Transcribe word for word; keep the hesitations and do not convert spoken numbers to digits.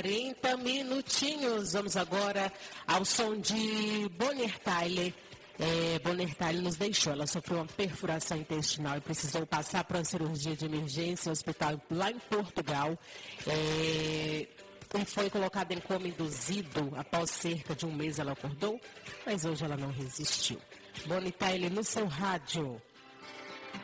quarenta minutinhos. Vamos agora ao som de Bonnie Tyler. É, Bonnie Tyler nos deixou. Ela sofreu uma perfuração intestinal e precisou passar por uma cirurgia de emergência em um hospital lá em Portugal. É, e foi colocada em coma induzido. Após cerca de um mês ela acordou, mas hoje ela não resistiu. Bonnie Tyler no seu rádio.